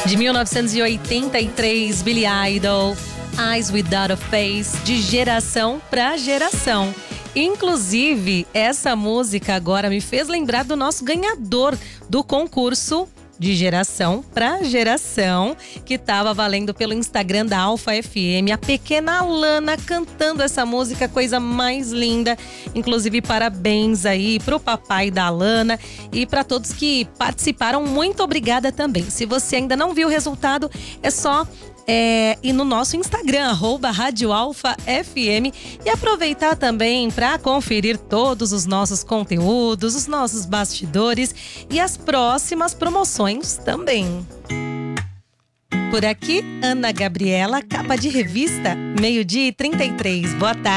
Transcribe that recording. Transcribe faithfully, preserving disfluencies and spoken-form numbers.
De mil novecentos e oitenta e três, Billy Idol, Eyes Without a Face, de geração pra geração. Inclusive, essa música agora me fez lembrar do nosso ganhador do concurso de geração pra geração, que estava valendo pelo Instagram da Alfa F M, a pequena Alana cantando essa música, coisa mais linda. Inclusive, parabéns aí pro papai da Alana e para todos que participaram. Muito obrigada também. Se você ainda não viu o resultado, é só É, e no nosso Instagram, arroba Rádio Alfa F M, e aproveitar também para conferir todos os nossos conteúdos, os nossos bastidores e as próximas promoções também. Por aqui, Ana Gabriela, capa de revista, meio-dia e trinta e três. Boa tarde.